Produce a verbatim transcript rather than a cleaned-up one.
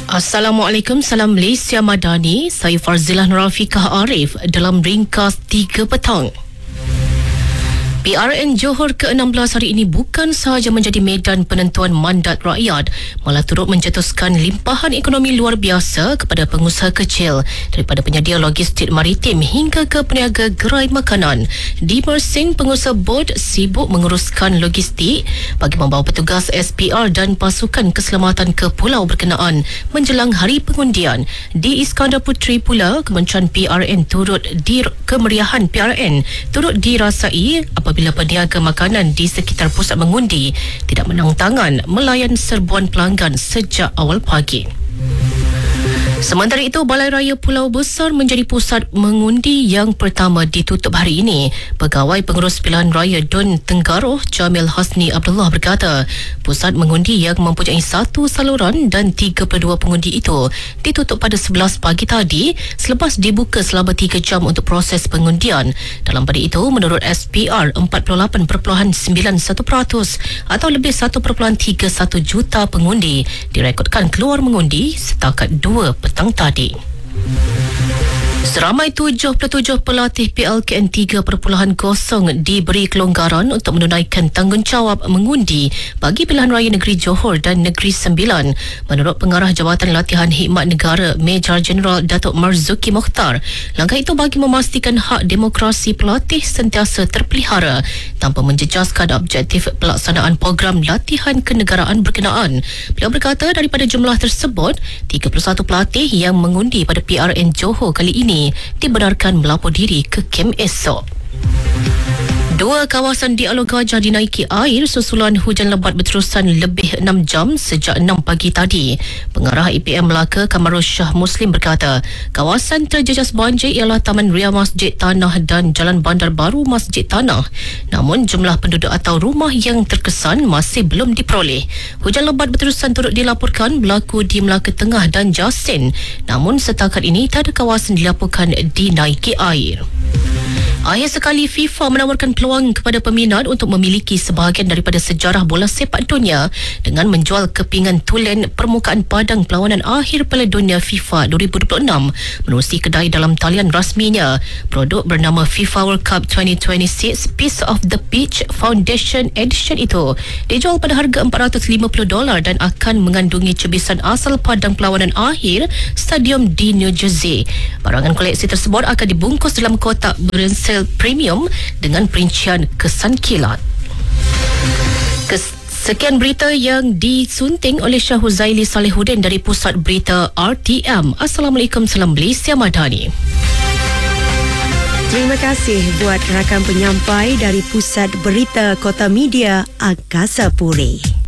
Assalamualaikum, salam Malaysia Madani. Saya Farzilah Nurafikah Arif dalam ringkas tiga petang. P R N Johor ke enam belas hari ini bukan sahaja menjadi medan penentuan mandat rakyat, malah turut mencetuskan limpahan ekonomi luar biasa kepada pengusaha kecil, daripada penyedia logistik maritim hingga ke peniaga gerai makanan. Di Mersing, pengusaha bot sibuk menguruskan logistik bagi membawa petugas S P R dan pasukan keselamatan ke pulau berkenaan menjelang hari pengundian. Di Iskandar Puteri pula, Kementerian P R N turut di kemeriahan P R N turut dirasai apabila peniaga makanan di sekitar pusat mengundi tidak menang tangan melayan serbuan pelanggan sejak awal pagi. Sementara itu, Balai Raya Pulau Besar menjadi pusat mengundi yang pertama ditutup hari ini. Pegawai Pengurus Pilihan Raya Dun Tenggaroh, Jamil Hasni Abdullah berkata, pusat mengundi yang mempunyai satu saluran dan tiga puluh dua pengundi itu ditutup pada sebelas pagi tadi selepas dibuka selama tiga jam untuk proses pengundian. Dalam pada itu, menurut S P R, empat puluh lapan perpuluhan sembilan satu peratus atau lebih satu perpuluhan tiga satu juta pengundi direkodkan keluar mengundi setakat dua petang tadi. Seramai tujuh puluh tujuh pelatih P L K N tiga kosong kosong diberi kelonggaran untuk menunaikan tanggungjawab mengundi bagi pilihan raya negeri Johor dan Negeri Sembilan. Menurut Pengarah Jabatan Latihan Khidmat Negara Major Jeneral Datuk Marzuki Mokhtar, langkah itu bagi memastikan hak demokrasi pelatih sentiasa terpelihara tanpa menjejaskan objektif pelaksanaan program latihan kenegaraan berkenaan. Beliau berkata daripada jumlah tersebut, tiga puluh satu pelatih yang mengundi pada P R N Johor kali ini dibenarkan melapor diri ke kem esok. Dua kawasan di Alor Gajah dinaiki air susulan hujan lebat berterusan lebih enam jam sejak enam pagi tadi. Pengarah I P M Melaka Kamarul Shah Muslim berkata, kawasan terjejas banjir ialah Taman Ria Masjid Tanah dan Jalan Bandar Baru Masjid Tanah. Namun jumlah penduduk atau rumah yang terkesan masih belum diperoleh. Hujan lebat berterusan turut dilaporkan berlaku di Melaka Tengah dan Jasin. Namun setakat ini tak ada kawasan dilaporkan dinaiki air. Akhir sekali, FIFA menawarkan peluang kepada peminat untuk memiliki sebahagian daripada sejarah bola sepak dunia dengan menjual kepingan tulen permukaan padang perlawanan akhir Piala Dunia FIFA dua ribu dua puluh enam menerusi kedai dalam talian rasminya. Produk bernama FIFA World Cup dua ribu dua puluh enam Piece of the Pitch Foundation Edition itu dijual pada harga empat ratus lima puluh dolar dan akan mengandungi cebisan asal padang perlawanan akhir stadium di New Jersey. Barangan koleksi tersebut akan dibungkus dalam kotak berensel premium dengan perincian kesan kilat. Kes- Sekian berita yang disunting oleh Syah Huzaili Salihuddin dari Pusat Berita R T M. Assalamualaikum, salam Malaysia Madani. Terima kasih buat rakan penyampai dari Pusat Berita Kota Media Angkasa Puri.